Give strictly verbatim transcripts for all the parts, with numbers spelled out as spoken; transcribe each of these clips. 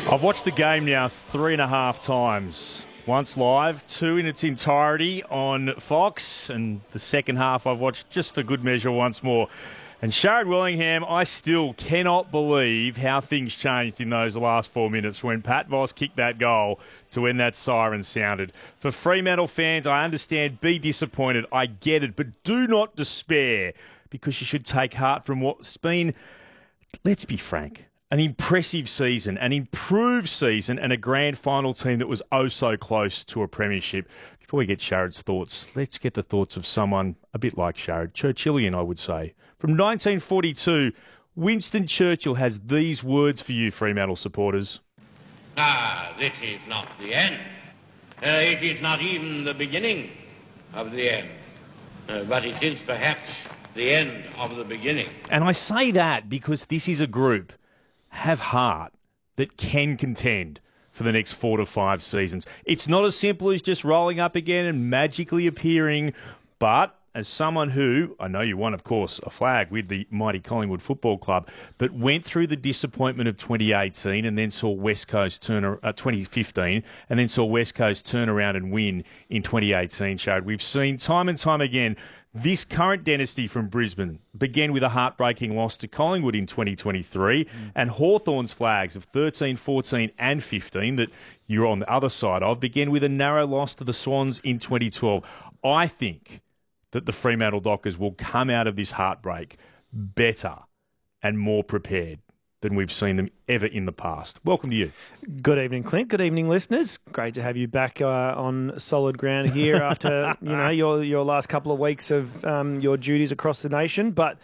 I've watched the game now three and a half times. Once live, two in its entirety on Fox, and the second half I've watched just for good measure once more. And Sharrod Willingham, I still cannot believe how things changed in those last four minutes when Pat Voss kicked that goal to when that siren sounded. For Fremantle fans, I understand, be disappointed, I get it, but do not despair, because you should take heart from what's been, let's be frank, an impressive season, an improved season, and a grand final team that was oh so close to a premiership. Before we get Sharrod's thoughts, let's get the thoughts of someone a bit like Sharrod, Churchillian, I would say. From nineteen forty-two, Winston Churchill has these words for you, Fremantle supporters. Ah, this is not the end. Uh, it is not even the beginning of the end. Uh, but it is perhaps the end of the beginning. And I say that because this is a group have heart that can contend for the next four to five seasons. It's not as simple as just rolling up again and magically appearing, but as someone who, I know you won, of course, a flag with the mighty Collingwood Football Club, but went through the disappointment of twenty eighteen and then saw West Coast turn, uh, twenty fifteen, and then saw West Coast turn around and win in twenty eighteen, Sharrod. We've seen time and time again this current dynasty from Brisbane began with a heartbreaking loss to Collingwood in twenty twenty-three, mm. and Hawthorn's flags of thirteen, fourteen and fifteen that you're on the other side of began with a narrow loss to the Swans in twenty twelve. I think that the Fremantle Dockers will come out of this heartbreak better and more prepared than we've seen them ever in the past. Welcome to you. Good evening, Clint. Good evening, listeners. Great to have you back uh, on solid ground here after you know your your last couple of weeks of um, your duties across the nation. But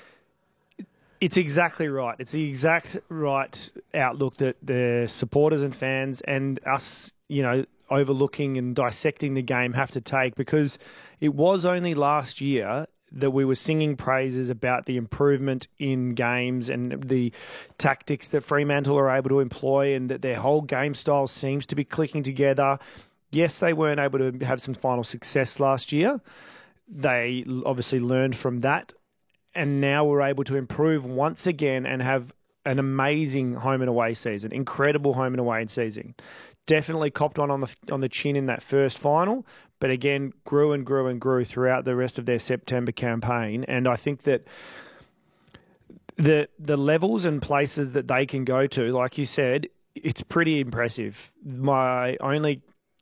it's exactly right. It's the exact right outlook that the supporters and fans and us, you know, overlooking and dissecting the game have to take, because it was only last year that we were singing praises about the improvement in games and the tactics that Fremantle are able to employ, and that their whole game style seems to be clicking together. Yes, they weren't able to have some final success last year. They obviously learned from that, and now we're able to improve once again and have an amazing home and away season, incredible home and away season. Definitely copped on on the on the chin in that first final, but again, grew and grew and grew throughout the rest of their September campaign. And I think that the the levels and places that they can go to, like you said, it's pretty impressive. My only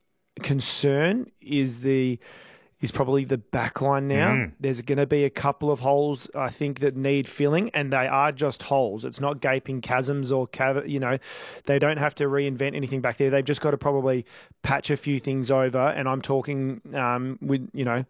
concern is the is probably the back line now. Mm. There's going to be a couple of holes, I think, that need filling, and they are just holes. It's not gaping chasms or, cav- you know, they don't have to reinvent anything back there. They've just got to probably patch a few things over, and I'm talking um, with, you know,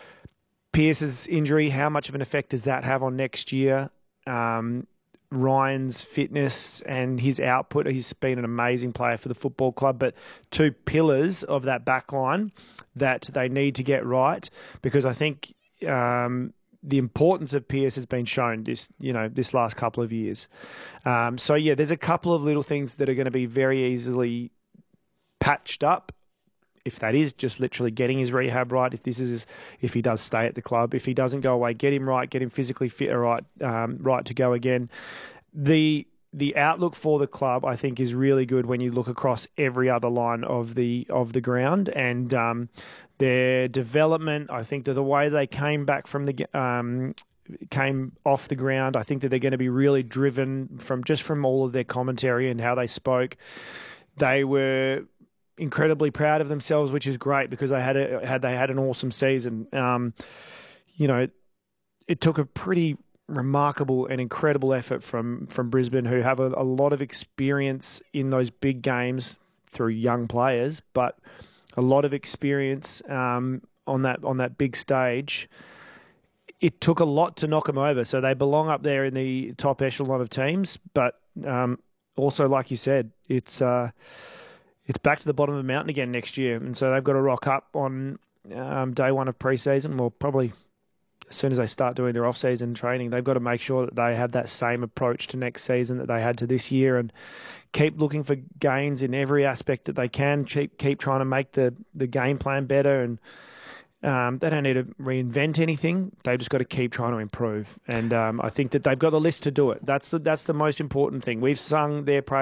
Pearce's injury, how much of an effect does that have on next year? Um, Ryan's fitness and his output. He's been an amazing player for the football club, but two pillars of that back line that they need to get right, because I think um, the importance of Pearce has been shown this, you know, this last couple of years. Um, so yeah, there's a couple of little things that are going to be very easily patched up. If that is just literally getting his rehab right, if this is, if he does stay at the club, if he doesn't go away, get him right, get him physically fit, or right, um, right to go again. The the outlook for the club, I think, is really good when you look across every other line of the of the ground, and um, their development. I think that the way they came back from the um, came off the ground, I think that they're going to be really driven from just from all of their commentary and how they spoke. They were incredibly proud of themselves, which is great, because they had a, had they had an awesome season. Um, you know, it took a pretty remarkable and incredible effort from from Brisbane, who have a, a lot of experience in those big games through young players, but a lot of experience um, on that on that big stage. It took a lot to knock them over, so they belong up there in the top echelon of teams. But um, also, like you said, it's uh, it's back to the bottom of the mountain again next year, and so they've got to rock up on um, day one of pre-season. Well, probably as soon as they start doing their off-season training, they've got to make sure that they have that same approach to next season that they had to this year, and keep looking for gains in every aspect that they can. Keep keep trying to make the, the game plan better, and um, they don't need to reinvent anything. They've just got to keep trying to improve, and um, I think that they've got the list to do it. That's the, that's the most important thing. We've sung their praise